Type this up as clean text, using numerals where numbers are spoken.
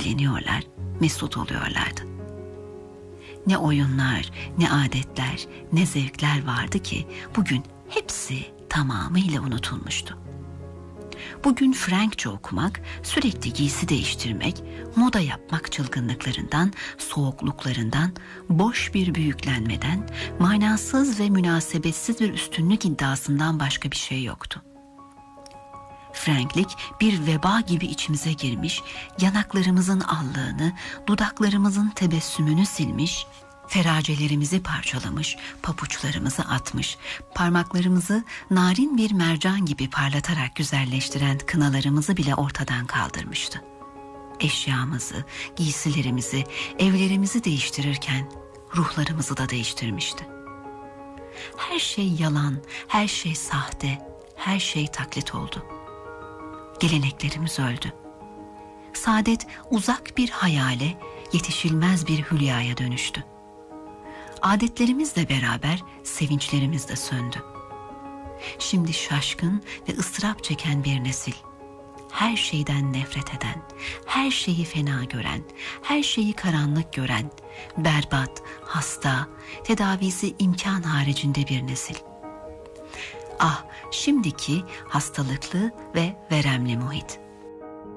eğleniyorlar, mesut oluyorlardı. Ne oyunlar, ne adetler, ne zevkler vardı ki bugün hepsi tamamıyla unutulmuştu. Bugün Frankçe okumak, sürekli giysi değiştirmek, moda yapmak çılgınlıklarından, soğukluklarından, boş bir büyüklenmeden, manasız ve münasebetsiz bir üstünlük iddiasından başka bir şey yoktu. Franklik bir veba gibi içimize girmiş, yanaklarımızın allığını, dudaklarımızın tebessümünü silmiş, feracelerimizi parçalamış, papuçlarımızı atmış, parmaklarımızı narin bir mercan gibi parlatarak güzelleştiren kınalarımızı bile ortadan kaldırmıştı. Eşyamızı, giysilerimizi, evlerimizi değiştirirken ruhlarımızı da değiştirmişti. Her şey yalan, her şey sahte, her şey taklit oldu. Geleneklerimiz öldü. Saadet uzak bir hayale, yetişilmez bir hülyaya dönüştü. Adetlerimizle beraber sevinçlerimiz de söndü. Şimdi şaşkın ve ıstırap çeken bir nesil, her şeyden nefret eden, her şeyi fena gören, her şeyi karanlık gören, berbat, hasta, tedavisi imkan haricinde bir nesil. Ah, şimdiki hastalıklı ve veremli muhit.